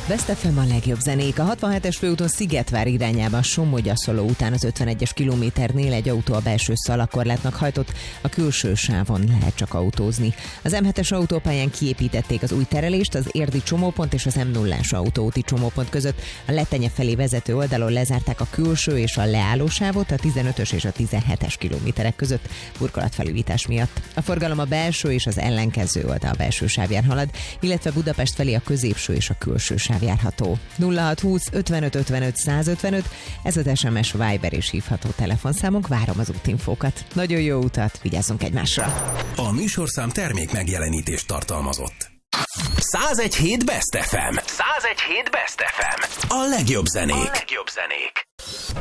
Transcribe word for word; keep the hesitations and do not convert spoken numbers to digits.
Best ef em a legjobb zenék. A hatvanhetes főúton Szigetvár irányában Somogyaszoló után az ötvenegyes kilométernél egy autó a belső szalakorlátnak hajtott, a külső sávon lehet csak autózni. Az em hetes autópályán kiépítették az új terelést, az érdi csomópont és az em nullás autóúti csomópont között. A Letenye felé vezető oldalon lezárták a külső és a leállósávot a tizenötös és a tizenhetes kilométerek között burkolatfelújítás miatt. A forgalom a belső és az ellenkező oldal belső sávján halad, illetve Budapest felé a középső és a külső sáv járható. nulla hat húsz ötvenöt ötvenöt százötvenöt, ez az es em es, Viber és hívható telefonszámunk, várom az útinfókat. Nagyon jó utat, vigyázzunk egymásra! A műsorszám termék megjelenítést tartalmazott. száz egy hét Best ef em. száz egy hét Best ef em. A legjobb zenék. A legjobb zenék.